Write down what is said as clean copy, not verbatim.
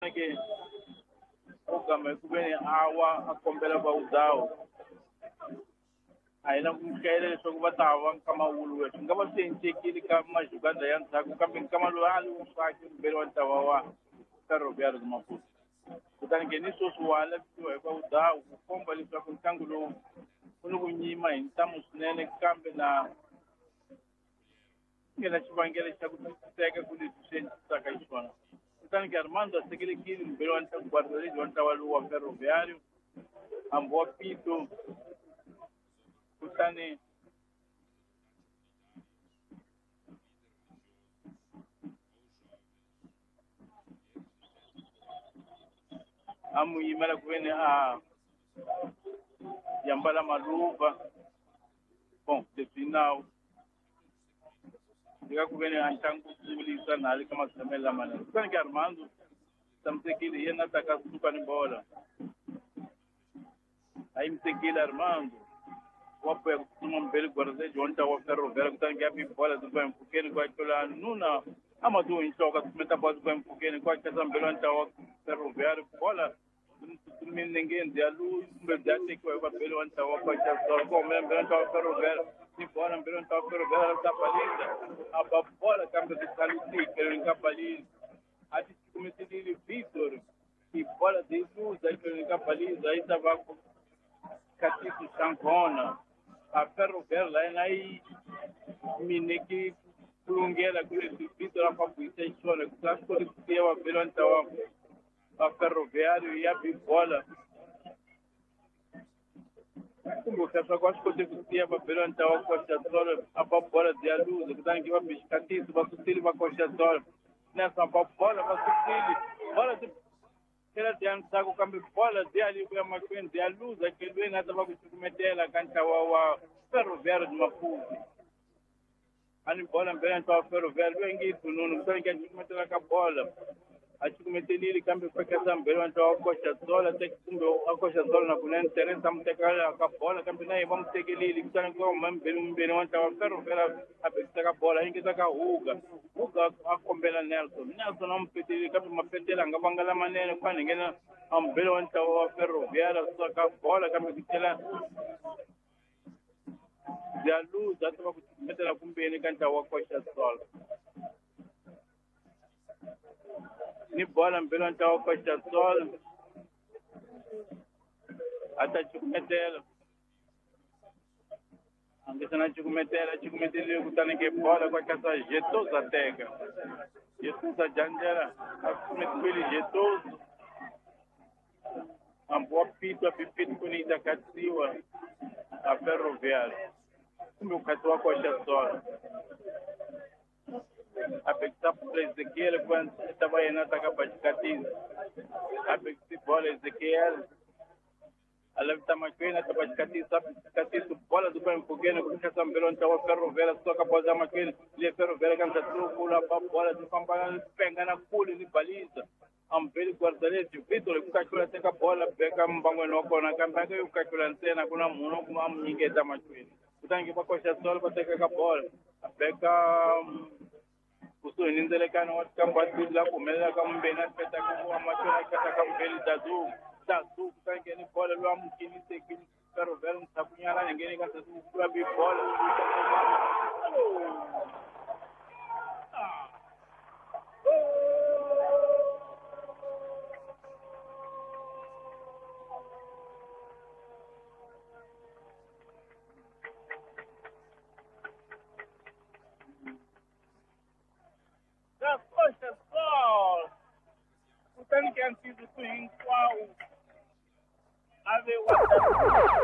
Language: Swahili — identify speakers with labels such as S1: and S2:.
S1: que o game kubeni awa akombela ba udao aina kumkele so kubatava kama ulu ngaba senje kili kama jugada ya ntaku kama lo ali usaki mbele wa tawawa ferroviário de Maputo kutani ke niso suwala kwa udao kukomba liswa kuntangulo kuno kunyima intamos nene kambe na ngela chibangele cha kuteka kulisenje saka isona kutani ke Armando asekele kili mbele wa ntaku guardarejo wa tawalu wa ferroviário ambo pito kutani amu yimala kubene yambala maluva bom de final diga kubene antangu kulisa nali kama semela mana kutani ke Armando tamtekili yena takasuka ni bola aí mtekili Armando wapo ya kusuma mbele guardarejo onta wa ferroviário kutani ke api bola do bem porque kwa tola nuna ama tu intoka tumeta bola do bem porque kwa kaza mbele onta wa ferroviário bola ninguém de luz verdade que vai pelo onta wa kwa só com mbele onta wa ferroviário ni bola mbele onta wa ferroviário tá baliza a bola cambia de qualidade que ele capaliza ati comete de Vitor e bola de luz aí que ele capaliza aí tava Catito Sancona a ferroviário lá aí mineki kulungela kule Vitor hapa kuita isona kwa sababu kwa pelo onta wa a ferroviário e a bibola. Como que essa coisa pode ser para perante a costa toda a bola de luz que está aqui para biscatice para subir para costa toda nessa bola para subir bola de ela de antar com câmbio bola de ali para uma coisa de luz aquele bem nada para submeter a cancha wa ferroviário de Maputo. Ani bola perante a ferroviário bem isso não tem que submeter a bola. Achikumeteli ili kambi kwa kasa mbele wanto wakosha sola tekitumbe wakosha sola na kuna interesa mtekala kabola kambi na iwa mtekeli ili kutana kwa mbele wanto wakero mbele apetaka bola ingi taka huga akombela Nelson ampeteli kambi mapetela ngabangala manene kwa ningena mbele wanto wakero vyara soka bola kambi kutela ya luz atwa kumetela kumbeni kanta wakosha sola ni bola mbele onta wa costa sol ata chukumetela angesana chukumetela kutana ke bola kwa kasa jetosa tega jetosa jandera akumetweli jetosa ambo pito kunita katiwa a ferroviário kumbe ukatoa costa sol apekta Ezequiel quando estava aí na capacidade apekta bola Ezequiel ela estava aqui na capacidade bola do bem pequeno com essa ambulância estava ferroviária só capaz de maquin ele ferroviária canta tudo pula bola de campana pega na pule de baliza ambele guardarejo Vitor ukachula teka bola pega mbango noko na kambanga ukachula ntena kuna muno kuma mnyinge tama chini kutangi kwa kocha solo kwa teka bola pega kuso nindelekana watu kamba bila kumela kama mbena peta kwa machona kata kama mbele dazu kange ni bola lwa mkini sekini ferroviário mtakunyala ngene kata kwa bi bola Tem que antes do swing, qual? Ave